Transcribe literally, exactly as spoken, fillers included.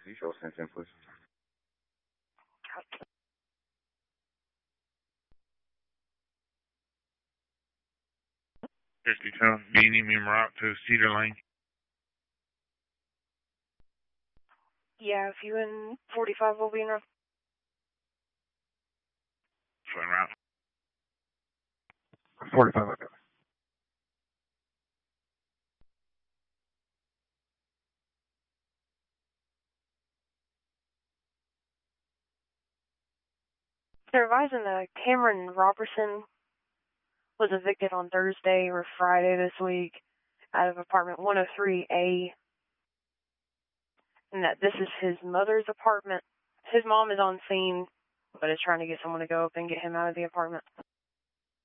You show sense in, please. fifty-two, do you need me route to Cedar Lane? Yeah, if you and forty-five will be in route. So route. forty-five, okay. They're advising that Cameron Robertson was evicted on Thursday or Friday this week out of apartment one oh three A, and that this is his mother's apartment. His mom is on scene, but is trying to get someone to go up and get him out of the apartment.